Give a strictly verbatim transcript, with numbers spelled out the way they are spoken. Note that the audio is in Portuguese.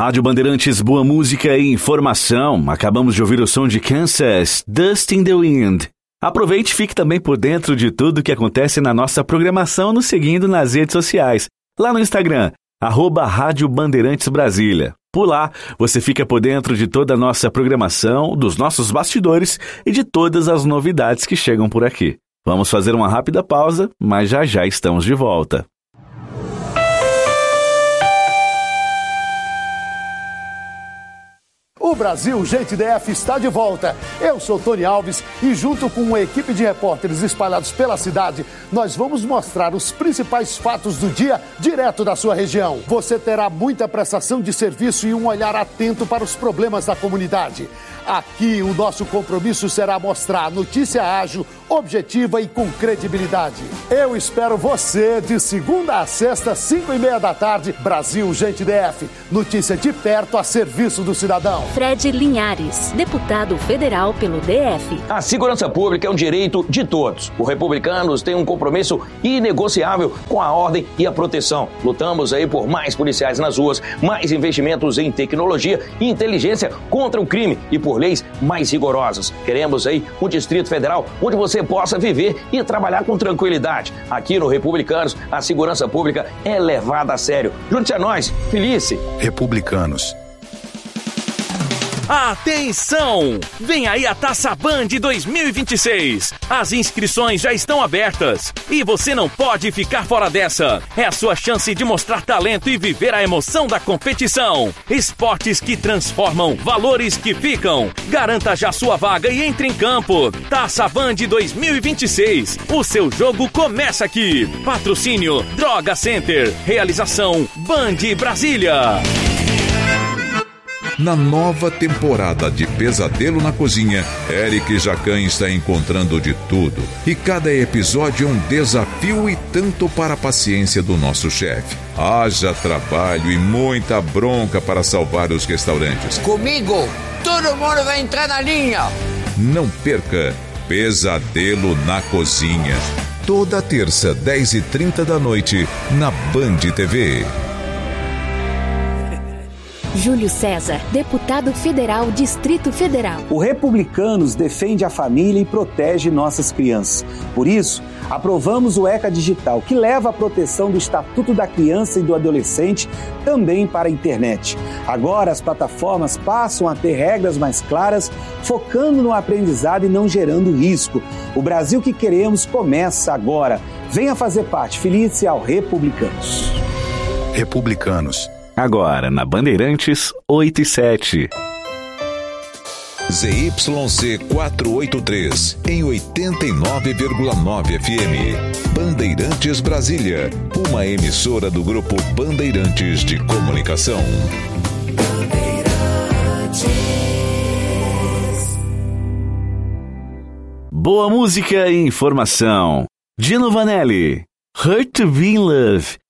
Rádio Bandeirantes, boa música e informação. Acabamos de ouvir o som de Kansas, Dust in the Wind. Aproveite e fique também por dentro de tudo o que acontece na nossa programação nos seguindo nas redes sociais. Lá no Instagram, arroba Rádio Bandeirantes Brasília. Por lá, você fica por dentro de toda a nossa programação, dos nossos bastidores e de todas as novidades que chegam por aqui. Vamos fazer uma rápida pausa, mas já já estamos de volta. O Brasil Gente D F está de volta. Eu sou Tony Alves e junto com uma equipe de repórteres espalhados pela cidade, nós vamos mostrar os principais fatos do dia direto da sua região. Você terá muita prestação de serviço e um olhar atento para os problemas da comunidade. Aqui o nosso compromisso será mostrar notícia ágil, objetiva e com credibilidade. Eu espero você de segunda a sexta, cinco e meia da tarde, Brasil Gente D F. Notícia de perto a serviço do cidadão. Fred Linhares, deputado federal pelo D F. A segurança pública é um direito de todos. Os republicanos têm um compromisso inegociável com a ordem e a proteção. Lutamos aí por mais policiais nas ruas, mais investimentos em tecnologia e inteligência contra o crime e por leis mais rigorosas. Queremos aí um Distrito Federal onde você possa viver e trabalhar com tranquilidade. Aqui no Republicanos, a segurança pública é levada a sério. Junte-se a nós, Felice. Republicanos. Atenção! Vem aí a Taça Band dois mil e vinte e seis. As inscrições já estão abertas e você não pode ficar fora dessa. É a sua chance de mostrar talento e viver a emoção da competição. Esportes que transformam, valores que ficam. Garanta já sua vaga e entre em campo. Taça Band dois mil e vinte e seis. O seu jogo começa aqui. Patrocínio Droga Center. Realização Band Brasília. Na nova temporada de Pesadelo na Cozinha, Eric Jacan está encontrando de tudo. E cada episódio é um desafio e tanto para a paciência do nosso chefe. Haja trabalho e muita bronca para salvar os restaurantes. Comigo, todo mundo vai entrar na linha. Não perca Pesadelo na Cozinha. Toda terça, dez e trinta da noite, na Band T V. Júlio César, deputado federal, Distrito Federal. O Republicanos defende a família e protege nossas crianças. Por isso, aprovamos o ECA Digital, que leva a proteção do Estatuto da Criança e do Adolescente também para a internet. Agora, as plataformas passam a ter regras mais claras, focando no aprendizado e não gerando risco. O Brasil que queremos começa agora. Venha fazer parte. Felice ao Republicanos. Republicanos. Agora, na Bandeirantes, oito e sete. Z Y C quatrocentos e oitenta e três, em oitenta e nove vírgula nove F M. Bandeirantes Brasília, uma emissora do Grupo Bandeirantes de Comunicação. Boa música e informação. Gino Vanelli, Hurt to Be in Love.